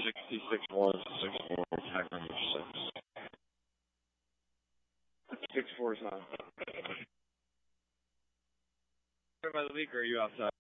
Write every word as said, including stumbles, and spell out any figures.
sixty-six one six four, tag number six. Six four is on. By the week, or are you outside?